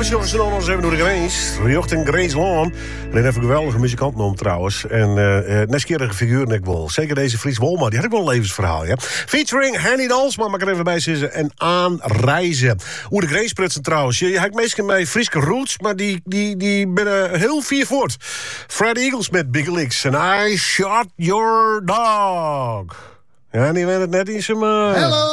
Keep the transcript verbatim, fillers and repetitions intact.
hebben ze nog eens anders even door de grens. Jocht in Grace Lawn. En dan even geweldige muzikanten om trouwens. En uh, uh, neskeerige figuur ik wel. Zeker deze Fries Wolma, die had ik wel een levensverhaal. Ja? Featuring Henny Dalsma, maar ik er even bij zitten. En aanreizen. Hoe de Grace prutsen trouwens. Je, je hebt meestal met Frieske roots, maar die, die, die ben heel vier voort. Fred Eagles met Big Licks. En I shot your dog. Ja, die weet het net iets, maar... Hello!